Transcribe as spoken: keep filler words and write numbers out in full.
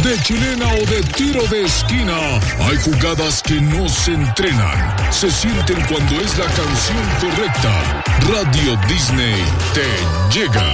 de chilena o de tiro de esquina, hay jugadas que no se entrenan, se sienten cuando es la canción correcta. Radio Disney te llega.